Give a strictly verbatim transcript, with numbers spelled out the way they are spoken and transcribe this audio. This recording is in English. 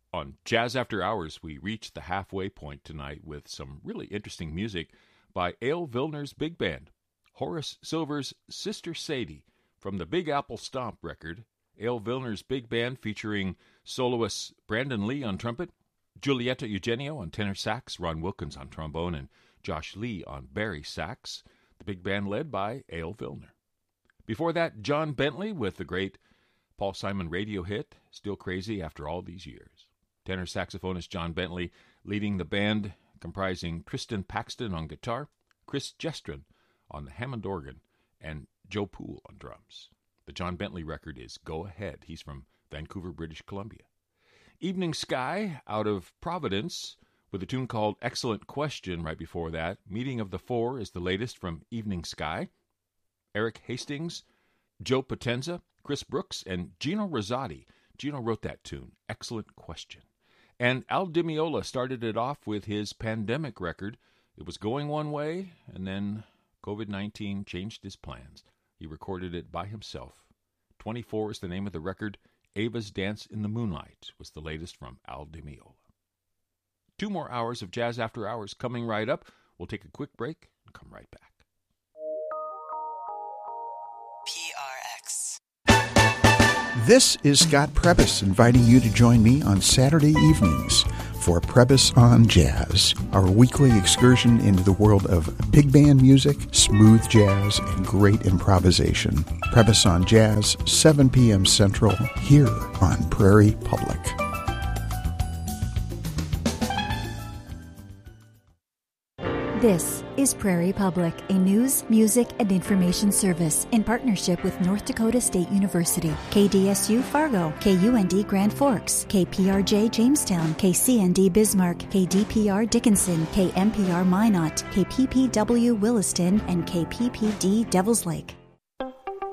On Jazz After Hours, we reach the halfway point tonight with some really interesting music by Ale Vilner's Big Band. Horace Silver's Sister Sadie from the Big Apple Stomp record. Ale Vilner's Big Band featuring soloists Brandon Lee on trumpet, Giulietta Eugenio on tenor sax, Ron Wilkins on trombone, and Josh Lee on bari sax. The big band led by Ale Vilner. Before that, John Bentley with the great Paul Simon radio hit, Still Crazy After All These Years. Tenor saxophonist John Bentley leading the band, comprising Tristan Paxton on guitar, Chris Gestrin on the Hammond organ, and Joe Poole on drums. The John Bentley record is Go Ahead. He's from Vancouver, British Columbia. Evening Sky out of Providence with a tune called Excellent Question right before that. Meeting of the Four is the latest from Evening Sky. Eric Hastings, Joe Potenza, Chris Brooks, and Gino Rosati. Gino wrote that tune, Excellent Question. And Al Di Meola started it off with his Pandemic record. It was going one way, and then covid nineteen changed his plans. He recorded it by himself. twenty-four is the name of the record. Ava's Dance in the Moonlight was the latest from Al Di Meola. Two more hours of Jazz After Hours coming right up. We'll take a quick break and come right back. P R X. This is Scott Prebys inviting you to join me on Saturday evenings for Prebys on Jazz, our weekly excursion into the world of big band music, smooth jazz, and great improvisation. Prebys on Jazz, seven p.m. Central, here on Prairie Public. This is Prairie Public, a news, music, and information service in partnership with North Dakota State University, K D S U Fargo, K U N D Grand Forks, K P R J Jamestown, K C N D Bismarck, K D P R Dickinson, K M P R Minot, K P P W Williston, and K P P D Devils Lake.